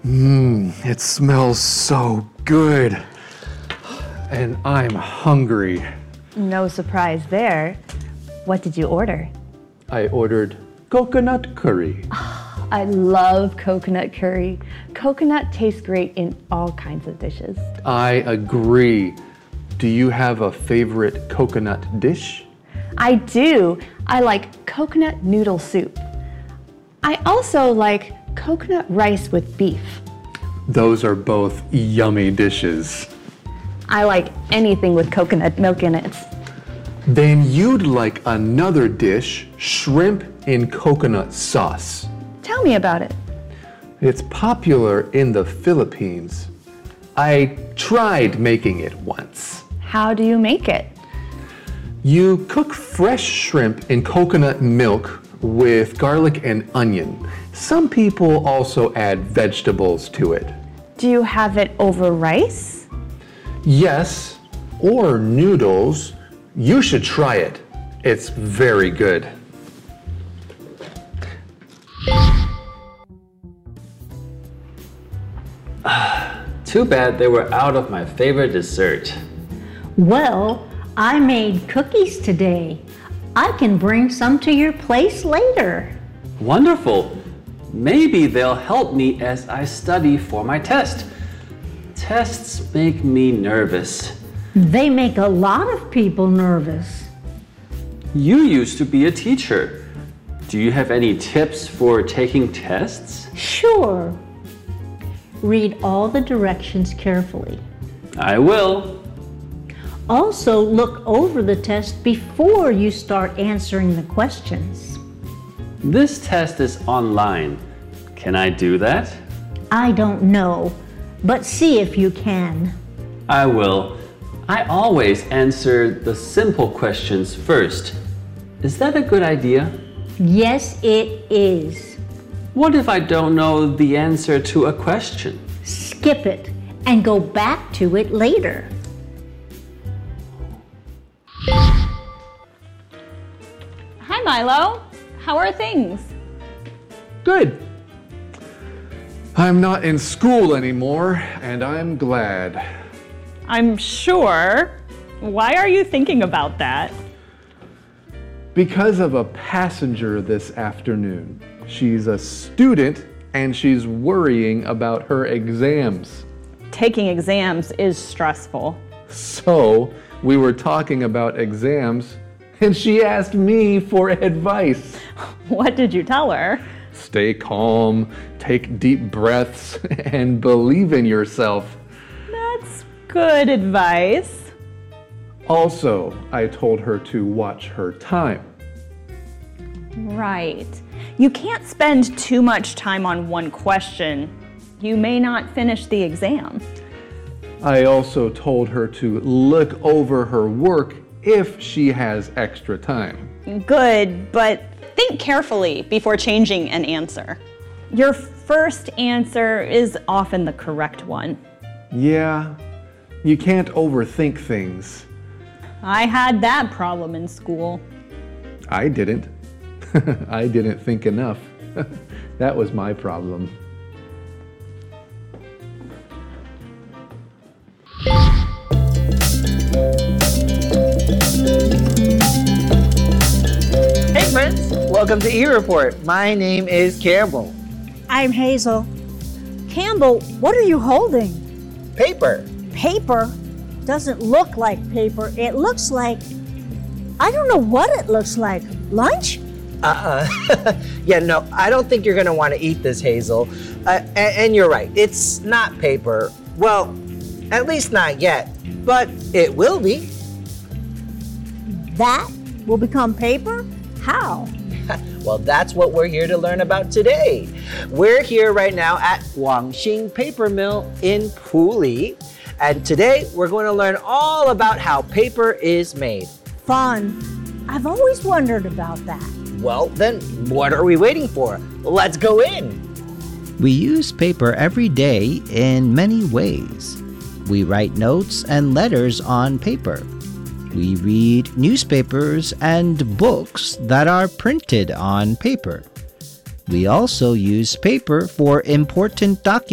It smells so good. And I'm hungry. No surprise there. What did you order? I ordered coconut curry. I love coconut curry. Coconut tastes great in all kinds of dishes. I agree. Do you have a favorite coconut dish? I do. I like coconut noodle soup. I also like coconut rice with beef. Those are both yummy dishes. I like anything with coconut milk in it. Then you'd like another dish, shrimp in coconut sauce. Tell me about it. It's popular in the Philippines. I tried making it once. How do you make it? You cook fresh shrimp in coconut milk with garlic and onion. Some people also add vegetables to it. Do you have it over rice? Yes, or noodles. You should try it. It's very good. Too bad they were out of my favorite dessert. Well, I made cookies today. I can bring some to your place later. Wonderful. Maybe they'll help me as I study for my test. Tests make me nervous. They make a lot of people nervous. You used to be a teacher. Do you have any tips for taking tests? Sure. Read all the directions carefully. I will. Also, look over the test before you start answering the questions. This test is online. Can I do that? I don't know, but see if you can. I will. I always answer the simple questions first. Is that a good idea? Yes, it is. What if I don't know the answer to a question? Skip it and go back to it later. Hi, Milo. How are things? Good. I'm not in school anymore, and I'm glad. I'm sure. Why are you thinking about that? Because of a passenger this afternoon. She's a student, and she's worrying about her exams. Taking exams is stressful. So, we were talking about exams, and she asked me for advice. What did you tell her? Stay calm, take deep breaths, and believe in yourself. That's good advice. Also, I told her to watch her time. Right. You can't spend too much time on one question. You may not finish the exam. I also told her to look over her work if she has extra time. Good, but think carefully before changing an answer. Your first answer is often the correct one. Yeah, you can't overthink things. I had that problem in school. I didn't. I didn't think enough. That was my problem. Hey friends, welcome to E-Report. My name is Campbell. I'm Hazel. Campbell, what are you holding? Paper. Paper? Doesn't look like paper. It looks like, I don't know what it looks like. Lunch? Yeah, no, I don't think you're gonna want to eat this, Hazel. And you're right, it's not paper. Well, at least not yet, but it will be. That will become paper? How? Well, that's what we're here to learn about today. We're here right now at Guangxing Paper Mill in Puli. And today we're going to learn all about how paper is made. Fun. I've always wondered about that. Well, then what are we waiting for? Let's go in. We use paper every day in many ways. We write notes and letters on paper. We read newspapers and books that are printed on paper. We also use paper for important documents.